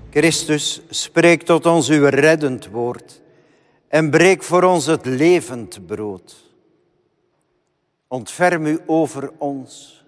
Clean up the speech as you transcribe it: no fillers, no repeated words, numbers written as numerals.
Christus, spreek tot ons uw reddend woord en breek voor ons het levend brood. Ontferm u over ons